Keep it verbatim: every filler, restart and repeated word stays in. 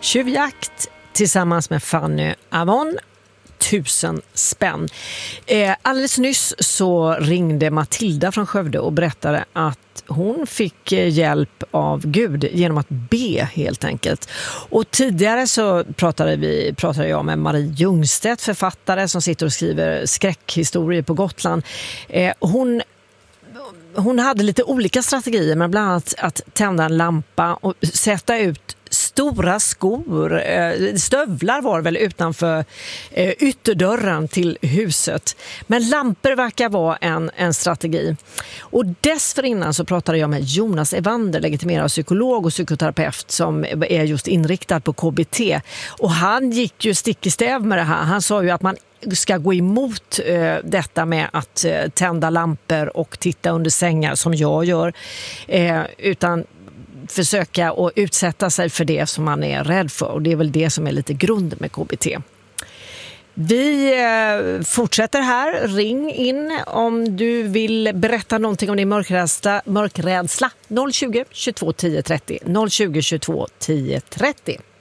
Tjuvjakt tillsammans med Fanny Avon. Tusen spänn. Eh, alldeles nyss så ringde Matilda från Skövde och berättade att hon fick hjälp av Gud genom att be helt enkelt. Och tidigare så pratade, vi, pratade jag med Marie Ljungstedt, författare som sitter och skriver skräckhistorier på Gotland. Eh, hon Hon hade lite olika strategier, men bland annat att tända en lampa och sätta ut stora skor, stövlar var väl utanför ytterdörren till huset. Men lampor verkar vara en, en strategi. Och dessförinnan så pratade jag med Jonas Evander, legitimerad psykolog och psykoterapeut som är just inriktad på K B T. Och han gick ju stick i stäv med det här. Han sa ju att man ska gå emot eh, detta med att eh, tända lampor och titta under sängar som jag gör, eh, utan försöka att utsätta sig för det som man är rädd för, och det är väl det som är lite grunden med K B T. Vi eh, fortsätter här. Ring in om du vill berätta någonting om din mörkrädsla, mörkrädsla. noll tjugo, tjugotvå, tio trettio noll tjugo, tjugotvå, tio trettio.